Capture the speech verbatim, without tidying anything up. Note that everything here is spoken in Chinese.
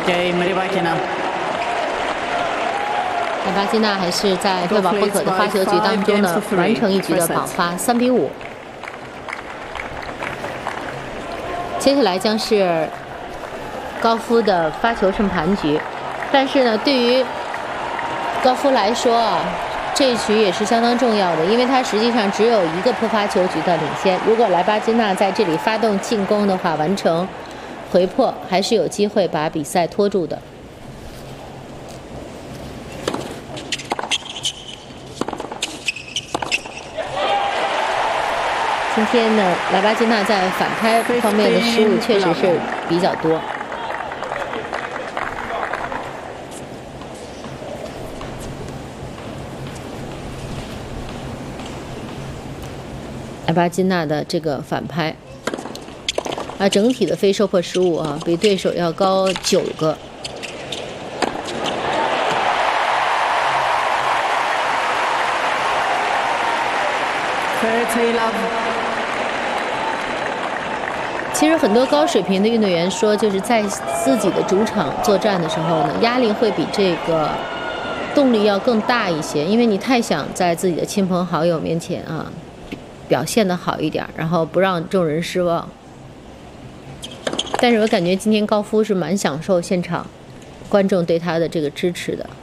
Game Rybakina。 莱巴金娜还是在非保不可的发球局当中呢，完成一局的保发，三比五。接下来将是高夫的发球胜盘局，但是呢，对于高夫来说啊，这一局也是相当重要的，因为他实际上只有一个破发球局的领先。如果莱巴金娜在这里发动进攻的话，完成回破，还是有机会把比赛拖住的。今天呢，莱巴金娜在反拍方面的失误确实是比较多。莱巴金娜的这个反拍，啊，整体的非收破失误啊，比对手要高九个。其实很多高水平的运动员说，就是在自己的主场作战的时候呢，压力会比这个动力要更大一些，因为你太想在自己的亲朋好友面前啊表现得好一点，然后不让众人失望。但是我感觉今天高夫是蛮享受现场观众对他的这个支持的。